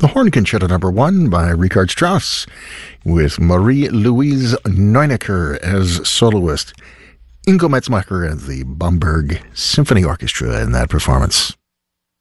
The Horn Concerto No. 1 by Richard Strauss, with Marie-Louise Neunecker as soloist. Ingo Metzmacher and the Bamberg Symphony Orchestra in that performance.